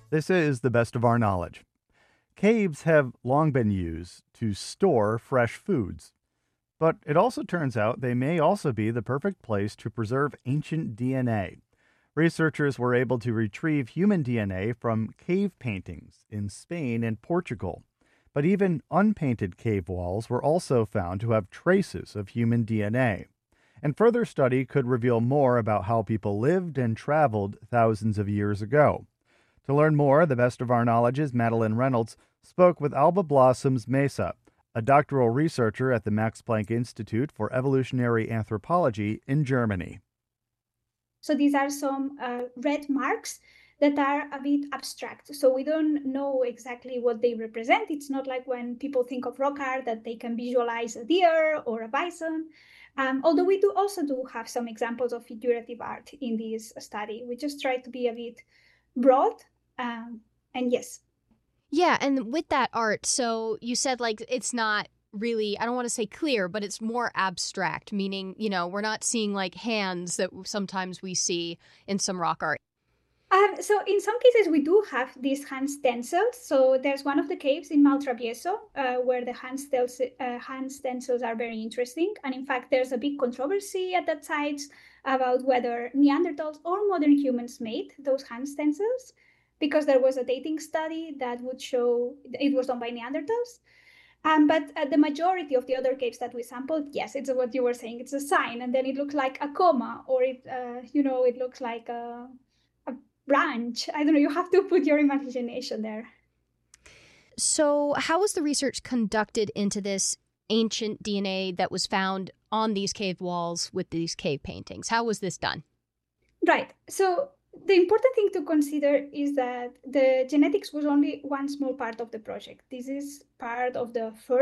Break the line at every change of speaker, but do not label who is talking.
This is the best of our knowledge. Caves have long been used to store fresh foods, but it also turns out they may also be the perfect place to preserve ancient DNA. Researchers were able to retrieve human DNA from cave paintings in Spain and Portugal. But even unpainted cave walls were also found to have traces of human DNA. And further study could reveal more about how people lived and traveled thousands of years ago. To learn more, the best of our knowledge's Madeline Reynolds spoke with Alba Blossoms Mesa, a doctoral researcher at the Max Planck Institute for Evolutionary Anthropology in Germany.
So these are some red marks that are a bit abstract. So we don't know exactly what they represent. It's not like when people think of rock art that they can visualize a deer or a bison. Although we do also do have some examples of figurative art in this study. We just try to be a bit broad. And yes.
Yeah, and with that art, so you said like it's not really, I don't want to say clear, but it's more abstract, meaning, we're not seeing like hands that sometimes we see in some rock art.
So in some cases, we do have these hand stencils. So there's one of the caves in Maltravieso where the hand stencils are very interesting. And in fact, there's a big controversy at that site about whether Neanderthals or modern humans made those hand stencils, because there was a dating study that would show it was done by Neanderthals. But the majority of the other caves that we sampled, yes, it's what you were saying. It's a sign, and then it looks like a comma, or it looks like a branch. I don't know. You have to put your imagination there.
So, how was the research conducted into this ancient DNA that was found on these cave walls with these cave paintings? How was this done?
Right. So the important thing to consider is that the genetics was only one small part of the project. This is part of the first